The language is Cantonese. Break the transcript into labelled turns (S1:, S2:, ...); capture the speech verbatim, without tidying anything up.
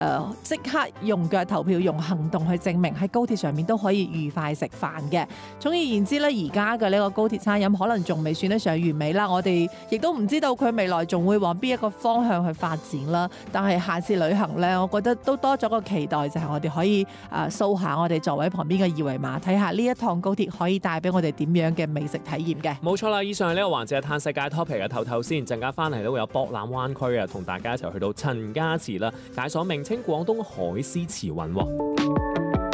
S1: 誒即刻用腳投票，用行動去證明喺高鐵上面都可以愉快食飯嘅。總而言之咧，而家嘅呢個高鐵餐飲可能仲未算得上完美啦，我哋亦都唔知道佢未來仲會往邊一個方向去發展啦。但係下次旅行咧，我覺得都多咗個期待，就係我哋可以誒掃下我哋座位旁邊嘅二維碼，睇下呢一趟高鐵可以帶俾我哋點樣嘅美食體驗嘅。
S2: 冇錯啦，以上係呢個環節係嘆世界 topic 嘅透透先，陣間翻嚟都會有博覽灣區啊，同大家一齊去到陳家祠啦，解鎖名稱廣東海獅慈運喎。